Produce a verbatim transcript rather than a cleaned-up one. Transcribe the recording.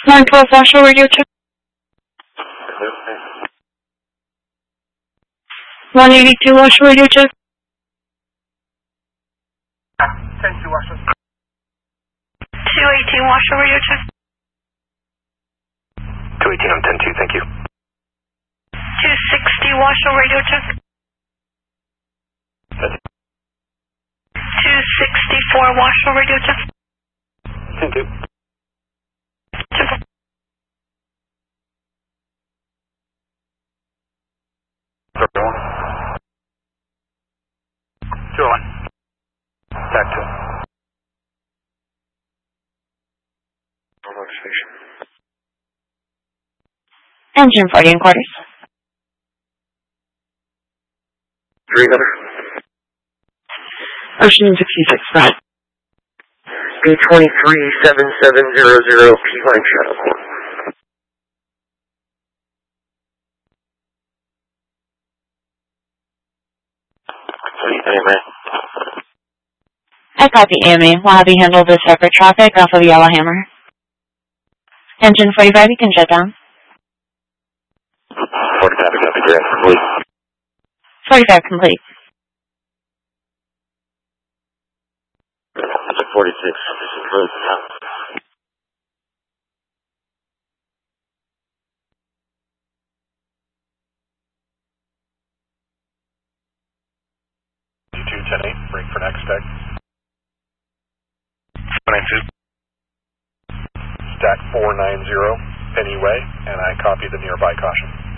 nine twelve Marshall Radio check. one eighty-two Marshall Radio check. ten two Marshall. two eighteen Marshall Radio check. two eighteen on ten two, thank you. two sixty Marshall Radio check. two sixty-four Marshall Radio check. ten two. two oh one. Back to. Engine forty and quarters. three hundred. Ocean sixty-six, right. B twenty-three seven seven zero zero, P-line shadow. I copy A M A. We'll have you handle the separate traffic off of Yellowhammer. Engine forty-five, you can shut down. forty-five, copy, grand, complete. forty-five, complete. forty-six, complete. two ten eight, break for next tag. nine two. Stack four nine zero, Penny Way, and I copy the nearby caution.